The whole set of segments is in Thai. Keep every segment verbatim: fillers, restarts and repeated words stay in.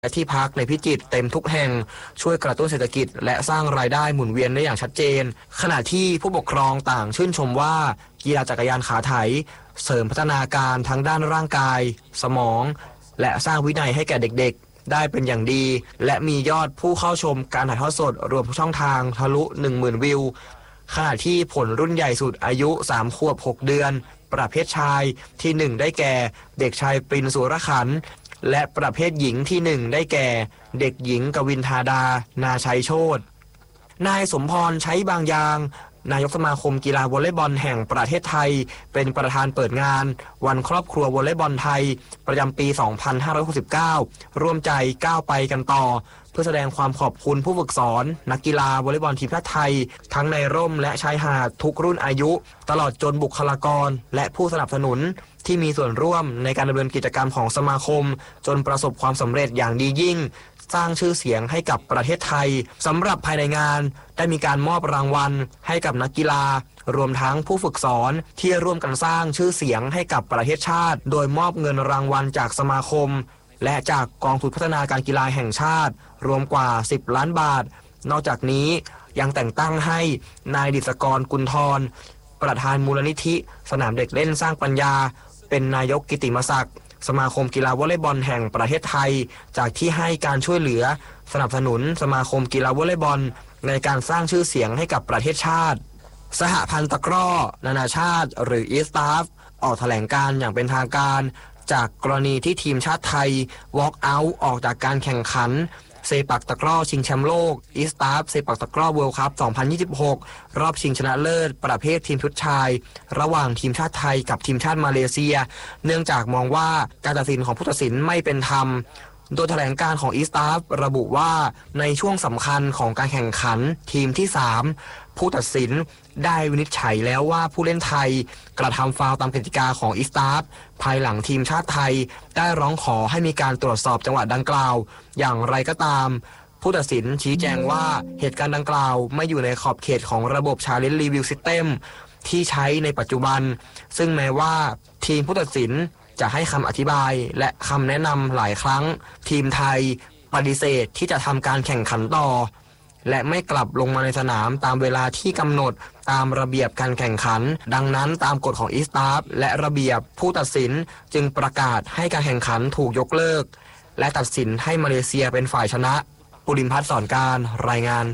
และที่พักในพิจิตรเต็มทุกแห่งช่วยกระตุ้นเศรษฐกิจและสร้างรายได้หมุนเวียนได้อย่างชัดเจนขณะที่ผู้ปกครองต่างชื่นชมว่ากีฬาจักรยานขาไถเสริมพัฒนาการทั้งด้านร่างกายสมองและสร้างวินัยให้แก่เด็กๆได้เป็นอย่างดีและมียอดผู้เข้าชมการถ่ายทอดสดรวมทุกช่องทางทะลุ หนึ่งหมื่น วิวขณะที่ผลรุ่นใหญ่สุดอายุสามขวบหกเดือนประเภทชายที่หนึ่งได้แก่เด็กชายปรินสุรขันธ์และประเภทหญิงที่หนึ่งได้แก่เด็กหญิงกวินธาดานาชัยโชตินายสมพรใช้บางยางนายกสมาคมกีฬาวอลเลย์บอลแห่งประเทศไทยเป็นประธานเปิดงานวันครอบครัววอลเลย์บอลไทยประจำปี สองพันห้าร้อยหกสิบเก้า ร่วมใจก้าวไปกันต่อเพื่อแสดงความขอบคุณผู้ฝึกสอนนักกีฬาวอลเลย์บอลทีมชาติไทยทั้งในร่มและชายหาดทุกรุ่นอายุตลอดจนบุคลากรและผู้สนับสนุนที่มีส่วนร่วมในการดำเนินกิจกรรมของสมาคมจนประสบความสำเร็จอย่างดียิ่งสร้างชื่อเสียงให้กับประเทศไทยสำหรับภายในงานได้มีการมอบรางวัลให้กับนักกีฬารวมทั้งผู้ฝึกสอนที่ร่วมกันสร้างชื่อเสียงให้กับประเทศชาติโดยมอบเงินรางวัลจากสมาคมและจากกองทุนพัฒนาการกีฬาแห่งชาติรวมกว่าสิบล้านบาทนอกจากนี้ยังแต่งตั้งให้นายดิษกรกุลธรประธานมูลนิธิสนามเด็กเล่นสร้างปัญญาเป็นนายกกิตติมศักดิ์สมาคมกีฬาวอลเลย์บอลแห่งประเทศไทยจากที่ให้การช่วยเหลือสนับสนุนสมาคมกีฬาวอลเลย์บอลในการสร้างชื่อเสียงให้กับประเทศชาติสหพันธ์ตะกร้อนานาชาติหรือ อี เอส ที เอ เอฟ ออกแถลงการอย่างเป็นทางการจากกรณีที่ทีมชาติไทย walk out ออกจากการแข่งขันเซปักตะกร้อชิงแชมป์โลก อี เอส ที เอ เอฟ เซปักตะกร้อเวิลด์คัพ สองพันยี่สิบหก รอบชิงชนะเลิศประเภททีมชุดชายระหว่างทีมชาติไทยกับทีมชาติมาเลเซียเนื่องจากมองว่าการตัดสินของผู้ตัดสินไม่เป็นธรรมโดยแถลงการของ อี เอส ที เอ เอฟ ระบุว่าในช่วงสำคัญของการแข่งขันทีมที่สามผู้ตัดสินได้วินิจฉัยแล้วว่าผู้เล่นไทยกระทำฟาวล์ตามกติกาของ อี เอส ที เอ เอฟ ภายหลังทีมชาติไทยได้ร้องขอให้มีการตรวจสอบจังหวะดังกล่าวอย่างไรก็ตามผู้ตัดสินชี้แจงว่าเหตุการณ์ดังกล่าวไม่อยู่ในขอบเขตของระบบ Challenge Review System ที่ใช้ในปัจจุบันซึ่งแม้ว่าทีมผู้ตัดสินจะให้คำอธิบายและคำแนะนำหลายครั้งทีมไทยปฏิเสธที่จะทำการแข่งขันต่อและไม่กลับลงมาในสนามตามเวลาที่กำหนดตามระเบียบการแข่งขันดังนั้นตามกฎของ อี เอส ที เอ เอฟ และระเบียบผู้ตัดสินจึงประกาศให้การแข่งขันถูกยกเลิกและตัดสินให้มาเลเซียเป็นฝ่ายชนะปุริมพัฒน์สอนการรายงาน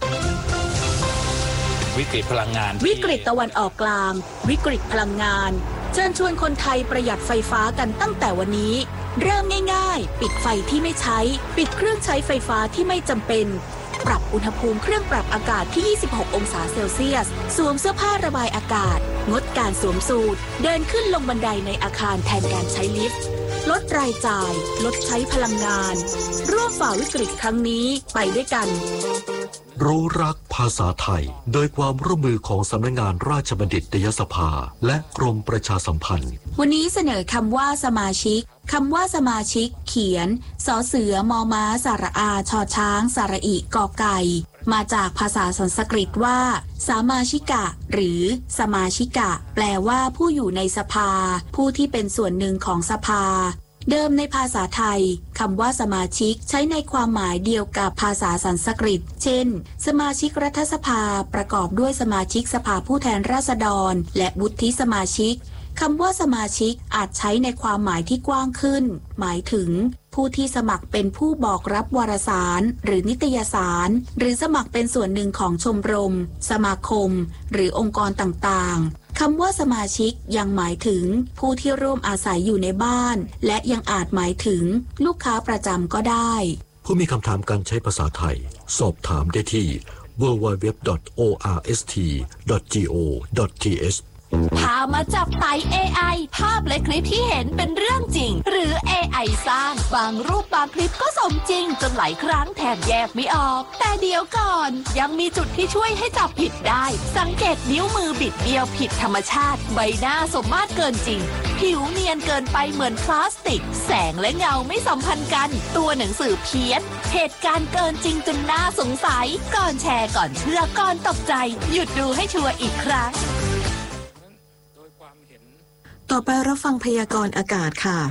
วิกฤตพลังงานวิกฤตตะวันออกกลางวิกฤตพลังงานเชิญชวนคนไทยประหยัดไฟฟ้ากันตั้งแต่วันนี้เริ่มง่ายๆปิดไฟที่ไม่ใช้ปิดเครื่องใช้ไฟฟ้าที่ไม่จำเป็นปรับอุณหภูมิเครื่องปรับอากาศที่ยี่สิบหกองศาเซลเซียสสวมเสื้อผ้าระบายอากาศงดการสวมสูทเดินขึ้นลงบันไดในอาคารแทนการใช้ลิฟต์ลดรายจ่ายลดใช้พลังงานร่วมฝ่าวิกฤตครั้งนี้ไปด้วยกันรู้รักภาษาไทยโดยความร่วมมือของสำนักงานราชบัณฑิตยสภาและกรมประชาสัมพันธ์วันนี้เสนอคำว่าสมาชิกคำว่าสมาชิกเขียนสอเสือมอม้าสระอาชอช้างสระอิกอไก่มาจากภาษาสันสกฤตว่าสามาชิกะหรือสมาชิกะแปลว่าผู้อยู่ในสภาผู้ที่เป็นส่วนหนึ่งของสภาเดิมในภาษาไทยคำว่าสมาชิกใช้ในความหมายเดียวกับภาษาสันสกฤตเช่นสมาชิกรัฐสภาประกอบด้วยสมาชิกสภาผู้แทนราษฎรและวุฒิสมาชิกคำว่าสมาชิกอาจใช้ในความหมายที่กว้างขึ้นหมายถึงผู้ที่สมัครเป็นผู้บอกรับวารสารหรือนิตยสารหรือสมัครเป็นส่วนหนึ่งของชมรมสมาคมหรือองค์กรต่างๆคำว่าสมาชิกยังหมายถึงผู้ที่ร่วมอาศัยอยู่ในบ้านและยังอาจหมายถึงลูกค้าประจำก็ได้ผู้มีคำถามการใช้ภาษาไทยสอบถามได้ที่ ดับเบิลยู ดับเบิลยู ดับเบิลยู ดอท โอ อาร์ เอส ที ดอท จี โอ ดอท ที เอชพามาจับไต่ เอ ไอ ภาพและคลิปที่เห็นเป็นเรื่องจริงหรือ เอ ไอ สร้างบางรูปบางคลิปก็สมจริงจนหลายครั้งแทบแยกไม่ออกแต่เดี๋ยวก่อนยังมีจุดที่ช่วยให้จับผิดได้สังเกตนิ้วมือบิดเบี้ยวผิดธรรมชาติใบหน้าสมมาตรเกินจริงผิวเนียนเกินไปเหมือนพลาสติกแสงและเงาไม่สัมพันธ์กันตัวหนังสือเพี้ยนเหตุการณ์เกินจริงจนน่าสงสัยก่อนแชร์ก่อนเชื่อก่อนตกใจหยุดดูให้ชัวร์อีกครั้งต่อไปรับฟังพยากรณ์อากาศค่ะ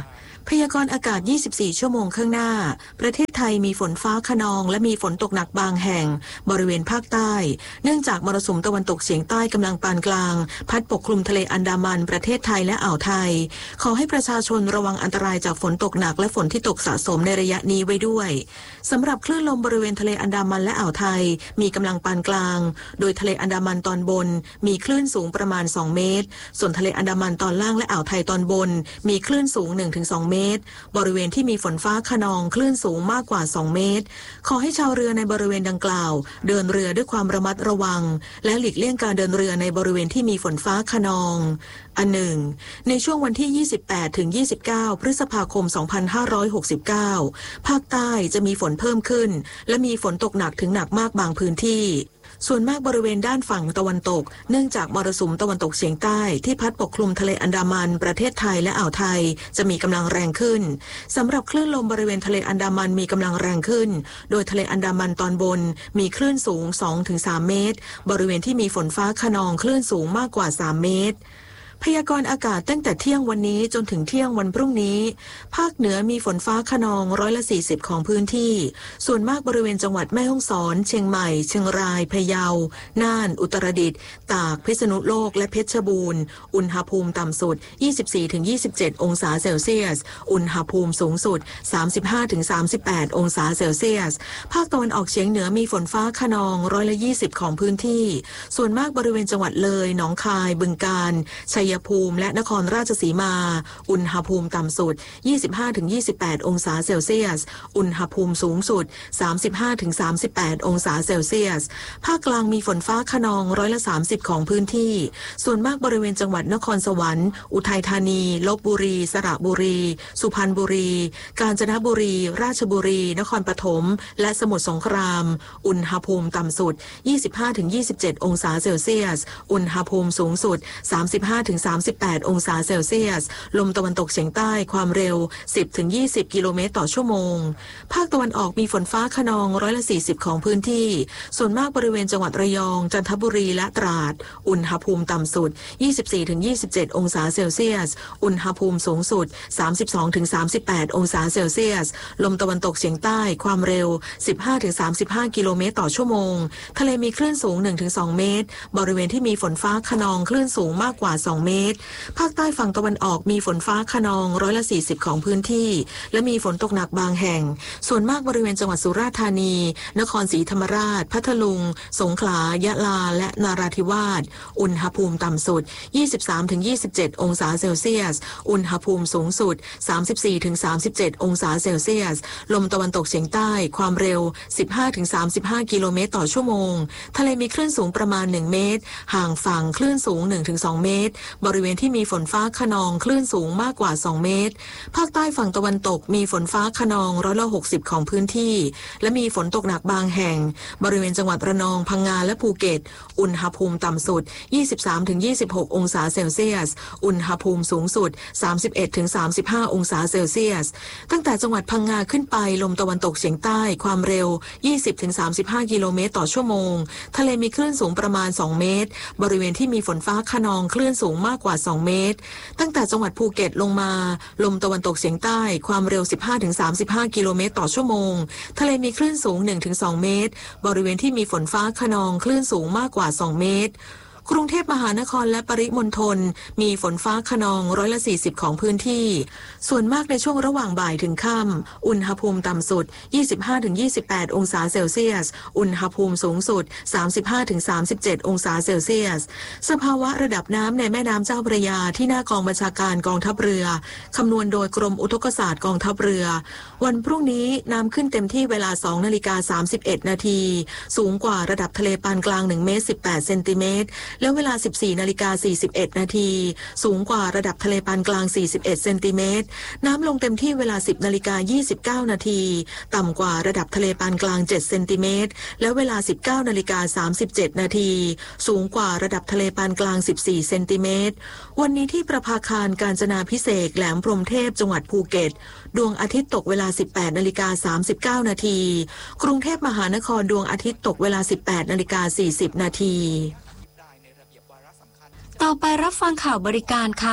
พยากรณ์อากาศ ยี่สิบสี่ ชั่วโมงข้างหน้าประเทศไทยมีฝนฟ้าคะนองและมีฝนตกหนักบางแห่งบริเวณภาคใต้เนื่องจากมรสุมตะวันตกเฉียงใต้กำลังปานกลางพัดปกคลุมทะเลอันดามันประเทศไทยและอ่าวไทยขอให้ประชาชนระวังอันตรายจากฝนตกหนักและฝนที่ตกสะสมในระยะนี้ไว้ด้วยสำหรับคลื่นลมบริเวณทะเลอันดามันและอ่าวไทยมีกำลังปานกลางโดยทะเลอันดามันตอนบนมีคลื่นสูงประมาณสองเมตรส่วนทะเลอันดามันตอนล่างและอ่าวไทยตอนบนมีคลื่นสูง หนึ่งถึงสอง เมตรบริเวณที่มีฝนฟ้าคะนองคลื่นสูงมากกว่าสองเมตรขอให้ชาวเรือในบริเวณดังกล่าวเดินเรือด้วยความระมัดระวังและหลีกเลี่ยงการเดินเรือในบริเวณที่มีฝนฟ้าคะนองอันหนึ่งในช่วงวันที่ ยี่สิบแปดถึงยี่สิบเก้า พฤษภาคม สองพันห้าร้อยหกสิบเก้า ภาคใต้จะมีฝนเพิ่มขึ้นและมีฝนตกหนักถึงหนักมากบางพื้นที่ส่วนมากบริเวณด้านฝั่งตะวันตกเนื่องจากมรสุมตะวันตกเฉียงใต้ที่พัดปกคลุมทะเลอันดามันประเทศไทยและอ่าวไทยจะมีกำลังแรงขึ้นสำหรับคลื่นลมบริเวณทะเลอันดามันมีกำลังแรงขึ้นโดยทะเลอันดามันตอนบนมีคลื่นสูง สองถึงสาม เมตรบริเวณที่มีฝนฟ้าคะนองคลื่นสูงมากกว่าสามเมตรพยากรณ์อากาศตั้งแต่เที่ยงวันนี้จนถึงเที่ยงวันพรุ่งนี้ภาคเหนือมีฝนฟ้าคะนองร้อยละสี่สิบของพื้นที่ส่วนมากบริเวณจังหวัดแม่ฮ่องสอนเชียงใหม่เชียงรายพะเยาน่านอุตรดิตถ์ตากพิษณุโลกและเพชรบูรณ์อุณหภูมิต่ำสุด ยี่สิบสี่ถึงยี่สิบเจ็ด องศาเซลเซียสอุณหภูมิสูงสุด สามสิบห้าถึงสามสิบแปด องศาเซลเซียสภาคตะวันออกเฉียงเหนือมีฝนฟ้าคะนองร้อยละยี่สิบของพื้นที่ส่วนมากบริเวณจังหวัดเลยหนองคายบึงกาฬชัยภูมิและนครราชสีมาอุณหภูมิต่ำสุด ยี่สิบห้าถึงยี่สิบแปด องศาเซลเซียสอุณหภูมิสูงสุด สามสิบห้าถึงสามสิบแปด องศาเซลเซียสภาคกลางมีฝนฟ้าคะนองร้อยละสามสิบของพื้นที่ส่วนมากบริเวณจังหวัดนครสวรรค์อุทัยธานีลพบุรีสระบุรีสุพรรณบุรีกาญจนบุรีราชบุรีนครปฐมและสมุทรสงครามอุณหภูมิต่ำสุด ยี่สิบห้าถึงยี่สิบเจ็ด องศาเซลเซียสอุณหภูมิสูงสุด สามสิบห้าถึงสามสิบแปด องศาเซลเซียสลมตะวันตกเฉียงใต้ความเร็ว สิบถึงยี่สิบ กิโลเมตรต่อชั่วโมงภาคตะวันออกมีฝนฟ้าคะนองร้อยละสี่สิบของพื้นที่ส่วนมากบริเวณจังหวัดระยองจันทบุรีและตราดอุณหภูมิต่ำสุด ยี่สิบสี่ถึงยี่สิบเจ็ด องศาเซลเซียสอุณหภูมิสูงสุด สามสิบสองถึงสามสิบแปด องศาเซลเซียสลมตะวันตกเฉียงใต้ความเร็ว สิบห้าถึงสามสิบห้า กิโลเมตรต่อชั่วโมงทะเลมีคลื่นสูง หนึ่งถึงสอง เมตรบริเวณที่มีฝนฟ้าคะนองคลื่นสูงมากกว่าสองเมตรภาคใต้ฝั่งตะวันออกมีฝนฟ้าคะนองร้อยละสี่สิบของพื้นที่และมีฝนตกหนักบางแห่งส่วนมากบริเวณจังหวัดสุราษฎร์ธานีนครศรีธรรมราชพัทลุงสงขลายะลาและนราธิวาสอุณหภูมิต่ำสุด ยี่สิบสามถึงยี่สิบเจ็ด องศาเซลเซียสอุณหภูมิสูงสุด สามสิบสี่ถึงสามสิบเจ็ด องศาเซลเซียสลมตะวันตกเฉียงใต้ความเร็ว สิบห้าถึงสามสิบห้า กิโลเมตรต่อชั่วโมงทะเลมีคลื่นสูงประมาณหนึ่งเมตรห่างฝั่งคลื่นสูง หนึ่งถึงสอง เมตรบริเวณที่มีฝนฟ้าคะนองคลื่นสูงมากกว่าสองเมตรภาคใต้ฝั่งตะวันตกมีฝนฟ้าคะนองร้อยละหกสิบของพื้นที่และมีฝนตกหนักบางแห่งบริเวณจังหวัดระนองพังงาและภูเก็ตอุณหภูมิต่ำสุด ยี่สิบสามถึงยี่สิบหก องศาเซลเซียสอุณหภูมิสูงสุด สามสิบเอ็ดถึงสามสิบห้า องศาเซลเซียสตั้งแต่จังหวัดพังงาขึ้นไปลมตะวันตกเฉียงใต้ความเร็ว ยี่สิบถึงสามสิบห้า กิโลเมตรต่อชั่วโมงทะเลมีคลื่นสูงประมาณสองเมตรบริเวณที่มีฝนฟ้าคะนองคลื่นสูงมากกว่าสองเมตรตั้งแต่จังหวัดภูเก็ตลงมาลมตะวันตกเฉียงใต้ความเร็ว สิบห้าถึงสามสิบห้า กิโลเมตรต่อชั่วโมงทะเลมีคลื่นสูง หนึ่งถึงสอง เมตรบริเวณที่มีฝนฟ้าคะนองคลื่นสูงมากกว่าสองเมตรกรุงเทพมหานครและปริมณฑลมีฝนฟ้าคะนองร้อยละสี่สิบของพื้นที่ส่วนมากในช่วงระหว่างบ่ายถึงค่ำอุณหภูมิต่ำสุด ยี่สิบห้าถึงยี่สิบแปด องศาเซลเซียสอุณหภูมิสูงสุด สามสิบห้าถึงสามสิบเจ็ด องศาเซลเซียสสภาวะระดับน้ำในแม่น้ำเจ้าพระยาที่หน้ากองบัญชาการกองทัพเรือคำนวณโดยกรมอุทกศาสตร์กองทัพเรือวันพรุ่งนี้น้ำขึ้นเต็มที่เวลา สองนาฬิกาสามสิบเอ็ด นาทีสูงกว่าระดับทะเลปานกลางหนึ่งเมตรสิบแปดเซนติเมตรและเวลา สิบสี่นาฬิกาสี่สิบเอ็ด นาทีสูงกว่าระดับทะเลปานกลางสี่สิบเอ็ดเซนติเมตรน้ำลงเต็มที่เวลา สิบนาฬิกายี่สิบเก้า นาทีต่ำกว่าระดับทะเลปานกลางเจ็ดเซนติเมตรและเวลา สิบเก้านาฬิกาสามสิบเจ็ด นาทีสูงกว่าระดับทะเลปานกลางสิบสี่เซนติเมตรวันนี้ที่ประภาคารกาญจนาภิเษกแหลมพรหมเทพจังหวัดภูเก็ตดวงอาทิตย์ตกเวลา สิบแปดนาฬิกาสามสิบเก้า นาทีกรุงเทพมหานครดวงอาทิตย์ตกเวลา สิบแปดนาฬิกาสี่สิบ นาทีต่อไปรับฟังข่าวบริการค่ะ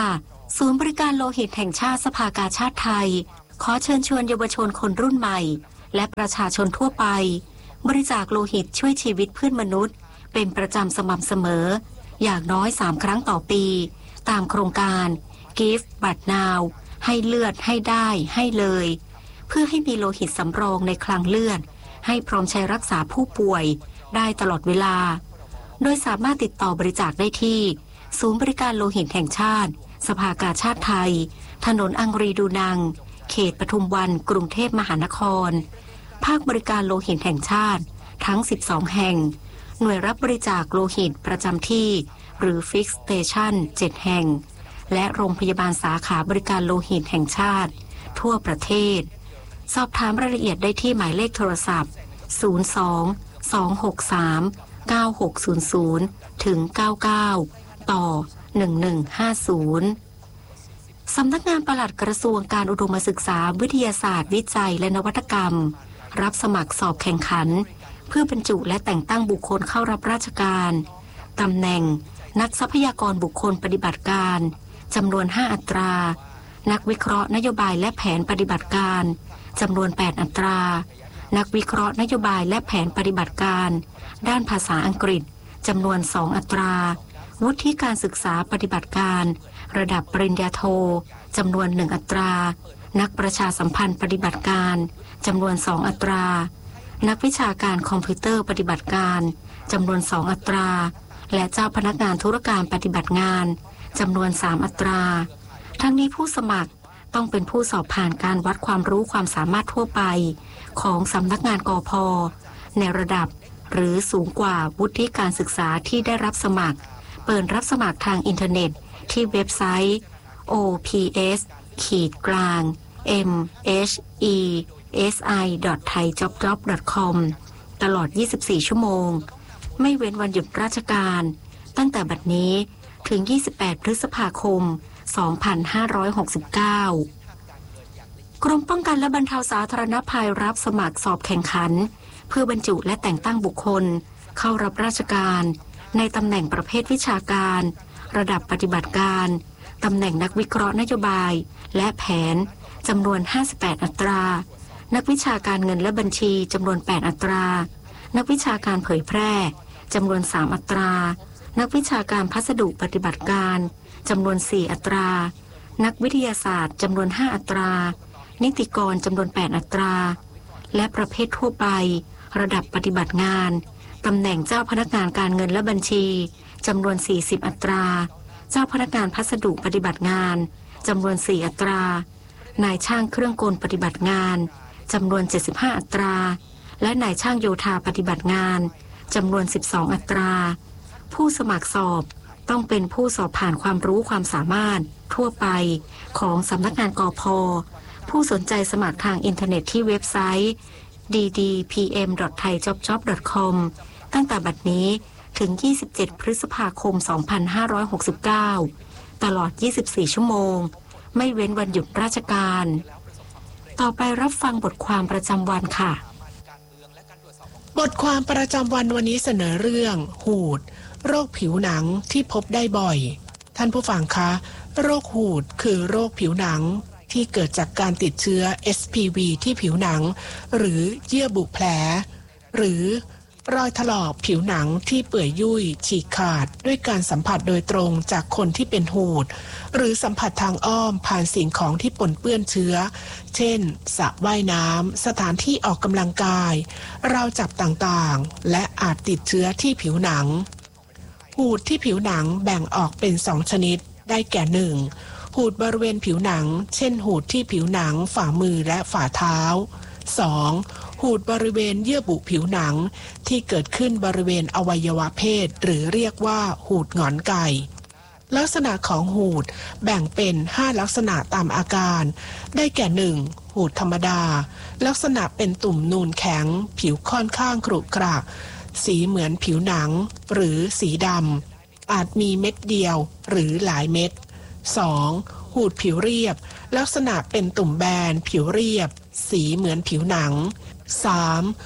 ศูนย์บริการโลหิตแห่งชาติสภากาชาดไทยขอเชิญชวนเยาวชนคนรุ่นใหม่และประชาชนทั่วไปบริจาคโลหิตช่วยชีวิตเพื่อนมนุษย์เป็นประจำสม่ำเสมออย่างน้อยสามครั้งต่อปีตามโครงการ Give But Now ให้เลือดให้ได้ให้เลยเพื่อให้มีโลหิตสำรองในคลังเลือดให้พร้อมใช้รักษาผู้ป่วยได้ตลอดเวลาโดยสามารถติดต่อบริจาคได้ที่ศูนย์บริการโลหิตแห่งชาติสภากาชาดไทยถนนอังรีดูนังเขตปทุมวันกรุงเทพมหานครภาคบริการโลหิตแห่งชาติทั้งสิบสองแห่งหน่วยรับบริจาคโลหิตประจำที่หรือ Fix Station เจ็ดแห่งและโรงพยาบาลสาขาบริการโลหิตแห่งชาติทั่วประเทศสอบถามรายละเอียดได้ที่หมายเลขโทรศัพท์ศูนย์ สอง สอง หก สาม เก้า หก ศูนย์ ศูนย์ ถึง เก้าเก้า ต่อ หนึ่งหนึ่งห้าศูนย์สำนักงานปลัดกระทรวงการอุดมศึกษาวิทยาศาสตร์วิจัยและนวัตกรรมรับสมัครสอบแข่งขันเพื่อบรรจุและแต่งตั้งบุคคลเข้ารับราชการตำแหน่งนักทรัพยากรบุคคลปฏิบัติการจำนวนห้าอัตรานักวิเคราะห์นโยบายและแผนปฏิบัติการจำนวนแปดอัตรานักวิเคราะห์นโยบายและแผนปฏิบัติการด้านภาษาอังกฤษจำนวนสองอัตราวุฒิการศึกษาปฏิบัติการระดับปริญญาโทจำนวนหนึ่งอัตรานักประชาสัมพันธ์ปฏิบัติการจำนวนสองอัตรานักวิชาการคอมพิวเตอร์ปฏิบัติการจำนวนสองอัตราและเจ้าพนักงานธุรการปฏิบัติงานจำนวนสามอัตราทั้งนี้ผู้สมัครต้องเป็นผู้สอบผ่านการวัดความรู้ความสามารถทั่วไปของสำนักงานกพ.ในระดับหรือสูงกว่าวุฒิการศึกษาที่ได้รับสมัครเปิดรับสมัครทางอินเทอร์เน็ตที่เว็บไซต์ โอ พี เอส ขีดกลาง เอ็ม เอช อี เอส ไอ ดอท ไทยจ็อบจ็อบ ดอท คอม ตลอดยี่สิบสี่ชั่วโมงไม่เว้นวันหยุดราชการตั้งแต่บัดนี้ถึงยี่สิบแปดพฤษภาคมสองพันห้าร้อยหกสิบเก้ากรมป้องกันและบรรเทาสาธารณภัยรับสมัครสอบแข่งขันเพื่อบรรจุและแต่งตั้งบุคคลเข้ารับราชการในตำแหน่งประเภทวิชาการระดับปฏิบัติการตำแหน่งนักวิเคราะห์นโยบายและแผนจำนวนห้าสิบแปดอัตรานักวิชาการเงินและบัญชีจำนวนแปดอัตรานักวิชาการเผยแพร่จำนวนสามอัตรานักวิชาการพัสดุปฏิบัติการจำนวนสี่อัตรานักวิทยาศาสตร์จำนวนห้าอัตรานิติกรจำนวนแปดอัตราและประเภททั่วไประดับปฏิบัติงานตำแหน่งเจ้าพนักงานการเงินและบัญชีจำนวนสี่สิบอัตราเจ้าพนักงานพัสดุปฏิบัติงานจำนวนสี่อัตรานายช่างเครื่องกลปฏิบัติงานจำนวนเจ็ดสิบห้าอัตราและนายช่างโยธาปฏิบัติงานจำนวนสิบสองอัตราผู้สมัครสอบต้องเป็นผู้สอบผ่านความรู้ความสามารถทั่วไปของสำนักงานกพ.ผู้สนใจสมัครทางอินเทอร์เน็ตที่เว็บไซต์ ดี ดี พี เอ็ม ดอท ไทยจ็อบจ็อบ ดอท คอม ตั้งแต่บัดนี้ถึงยี่สิบเจ็ดพฤษภาคมสองพันห้าร้อยหกสิบเก้าตลอดยี่สิบสี่ชั่วโมงไม่เว้นวันหยุดราชการต่อไปรับฟังบทความประจำวันค่ะบทความประจำวันวันนี้เสนอเรื่องหูดโรคผิวหนังที่พบได้บ่อยท่านผู้ฟังคะโรคหูดคือโรคผิวหนังที่เกิดจากการติดเชื้อ เอส พี วี ที่ผิวหนังหรือเยื่อบุแผลหรือรอยถลอกผิวหนังที่เปื่อยยุ่ยฉีกขาดด้วยการสัมผัสโดยตรงจากคนที่เป็นหูดหรือสัมผัสทางอ้อมผ่านสิ่งของที่ปนเปื้อนเชื้อเช่นสระว่ายน้ำสถานที่ออกกำลังกายราวจับต่างๆและอาจติดเชื้อที่ผิวหนังหูดที่ผิวหนังแบ่งออกเป็นสองชนิดได้แก่หนึ่งหูดบริเวณผิวหนังเช่นหูดที่ผิวหนังฝ่ามือและฝ่าเท้า สอง. หูดบริเวณเยื่อบุผิวหนังที่เกิดขึ้นบริเวณอวัยวะเพศหรือเรียกว่าหูดหงอนไก่ลักษณะของหูดแบ่งเป็นห้าลักษณะตามอาการได้แก่หนึ่งหูดธรรมดาลักษณะเป็นตุ่มนูนแข็งผิวค่อนข้างขรุขระสีเหมือนผิวหนังหรือสีดำอาจมีเม็ดเดียวหรือหลายเม็ด สอง. หูดผิวเรียบลักษณะเป็นตุ่มแบนผิวเรียบสีเหมือนผิวหนัง สาม.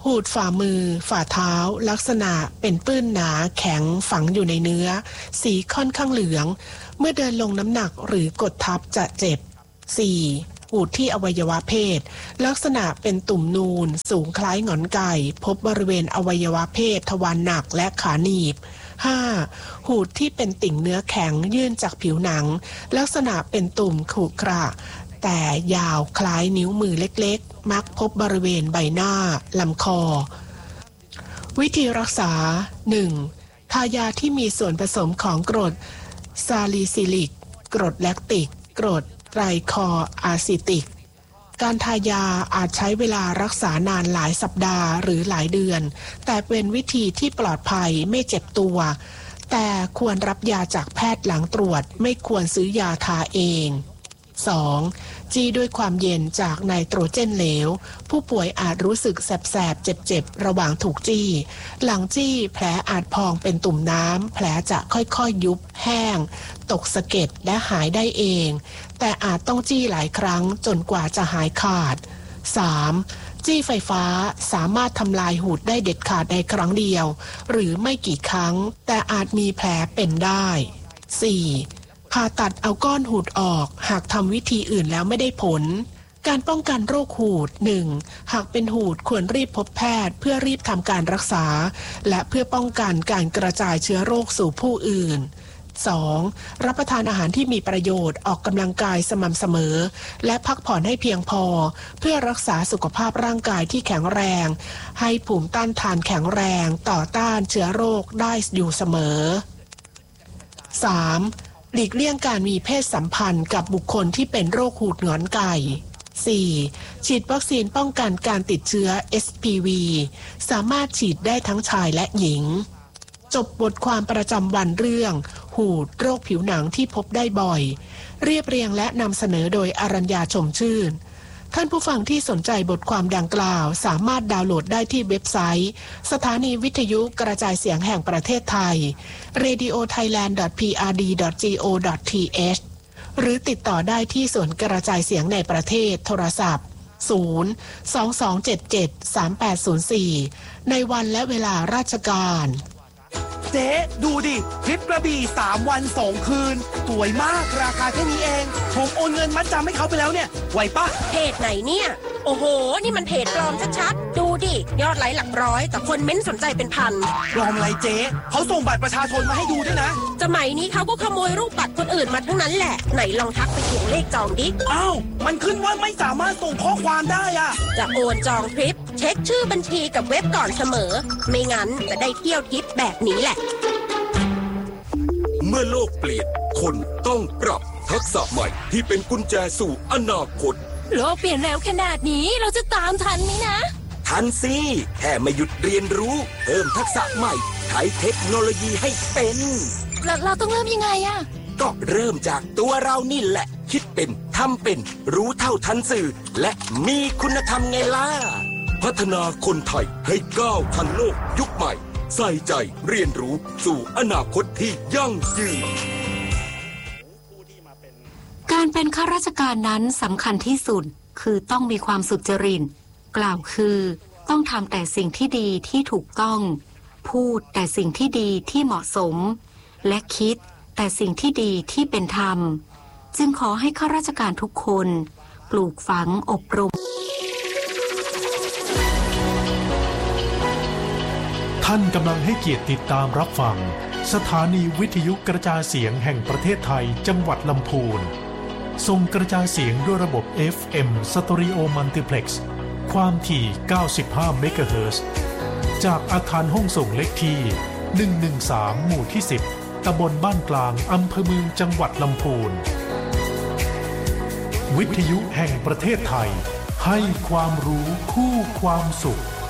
หูดฝ่ามือฝ่าเท้าลักษณะเป็นปื้นหนาแข็งฝังอยู่ในเนื้อสีค่อนข้างเหลืองเมื่อเดินลงน้ำหนักหรือกดทับจะเจ็บ สี่. หูดที่อวัยวะเพศลักษณะเป็นตุ่มนูนสูงคล้ายหงอนไก่พบบริเวณอวัยวะเพศทวารหนักและขาหนีบ ห้า. หูดที่เป็นติ่งเนื้อแข็งยื่นจากผิวหนังลักษณะเป็นตุ่มขรุขระแต่ยาวคล้ายนิ้วมือเล็กๆมักพบบริเวณใบหน้าลำคอวิธีรักษา หนึ่ง. ทายาที่มีส่วนผสมของกรดซาลิซิลิกกรดแลคติกกรดไตรคออะซิติกการทายาอาจใช้เวลารักษานานหลายสัปดาห์หรือหลายเดือนแต่เป็นวิธีที่ปลอดภัยไม่เจ็บตัวแต่ควรรับยาจากแพทย์หลังตรวจไม่ควรซื้อยาทาเอง สอง. จี้ด้วยความเย็นจากไนโตรเจนเหลวผู้ป่วยอาจรู้สึกแสบๆเจ็บๆระหว่างถูกจี้หลังจี้แผลอาจพองเป็นตุ่มน้ำแผลจะค่อยๆยุบแห้งตกสะเก็ดและหายได้เองแต่อาจต้องจี้หลายครั้งจนกว่าจะหายขาด สาม. จี้ไฟฟ้าสามารถทำลายหูดได้เด็ดขาดในครั้งเดียวหรือไม่กี่ครั้งแต่อาจมีแผลเป็นได้ สี่. ผ่าตัดเอาก้อนหูดออกหากทำวิธีอื่นแล้วไม่ได้ผลการป้องกันโรคหูด หนึ่ง. หากเป็นหูดควรรีบพบแพทย์เพื่อรีบทำการรักษาและเพื่อป้องกันการกระจายเชื้อโรคสู่ผู้อื่น สอง. รับประทานอาหารที่มีประโยชน์ออกกำลังกายสม่ำเสมอและพักผ่อนให้เพียงพอเพื่อรักษาสุขภาพร่างกายที่แข็งแรงให้ภูมิต้านทานแข็งแรงต่อต้านเชื้อโรคได้อยู่เสมอ สาม. หลีกเลี่ยงการมีเพศสัมพันธ์กับบุคคลที่เป็นโรคหูดหงอนไก่ สี่. ฉีดวัคซีนป้องกันการติดเชื้อ เอส พี วี สามารถฉีดได้ทั้งชายและหญิงจบบทความประจำวันเรื่องหูดโรคผิวหนังที่พบได้บ่อยเรียบเรียงและนำเสนอโดยอรัญญาชมชื่นท่านผู้ฟังที่สนใจบทความดังกล่าวสามารถดาวน์โหลดได้ที่เว็บไซต์สถานีวิทยุกระจายเสียงแห่งประเทศไทย เรดิโอไทยแลนด์ ดอท พี อาร์ ดี ดอท จี โอ ดอท ที เอช หรือติดต่อได้ที่ศูนย์กระจายเสียงในประเทศโทรศัพท์ ศูนย์ สอง สอง เจ็ด เจ็ด สาม แปด ศูนย์ สี่ ในวันและเวลาราชการเจ๊ดูดิทริปกระบี่สามวันสองคืนสวยมากราคาแค่นี้เองผมโอนเงินมัดจำให้เขาไปแล้วเนี่ยไหวปะเพจไหนเนี่ยโอ้โหนี่มันเพจปลอมชัดๆดูดิยอดไลค์หลักร้อยแต่คนเม้นสนใจเป็นพันปลอมอะไรเจ๊เขาส่งบัตรประชาชนมาให้ดูด้วยนะสมัยนี้เขาก็ขโมยรูปบัตรคนอื่นมาทั้งนั้นแหละไหนลองทักไปเขียนเลขจองดิอ้าวมันขึ้นว่าไม่สามารถส่งข้อความได้อะจะโอนจองทริปเช็คชื่อบัญชีกับเว็บก่อนเสมอไม่งั้นจะได้เที่ยวทริปแบบนี้แหละเมื่อโลกเปลี่ยนคนต้องปรับทักษะใหม่ที่เป็นกุญแจสู่อนาคตโลกเปลี่ยนแล้วขนาดนี้เราจะตามทันไหมนะทันสิแค่ไม่หยุดเรียนรู้เพิ่มทักษะใหม่ใช้เทคโนโลยีให้เป็นเราเราต้องเริ่มยังไงอะก็เริ่มจากตัวเรานี่แหละคิดเป็นทำเป็นรู้เท่าทันสื่อและมีคุณธรรมไงล่ะพัฒนาคนไทยให้ก้าวทันโลกยุคใหม่ใส่ใจเรียนรู้สู่อนาคตที่ยั่งยืนการเป็นข้าราชการนั้นสำคัญที่สุดคือต้องมีความสุจริตกล่าวคือต้องทำแต่สิ่งที่ดีที่ถูกต้องพูดแต่สิ่งที่ดีที่เหมาะสมและคิดแต่สิ่งที่ดีที่เป็นธรรมจึงขอให้ข้าราชการทุกคนปลูกฝังอบรมท่านกำลังให้เกียรติติดตามรับฟังสถานีวิทยุกระจายเสียงแห่งประเทศไทยจังหวัดลำพูนส่งกระจายเสียงด้วยระบบ เอฟ เอ็ม Stereo Multiplex ความถี่ เก้าสิบห้า เมกะเฮิรตซ์ จากอาคารห้องส่งเลขที่ หนึ่งหนึ่งสาม หมู่ที่ สิบ ตำบลบ้านกลางอำเภอเมืองจังหวัดลำพูนวิทยุแห่งประเทศไทยให้ความรู้คู่ความสุข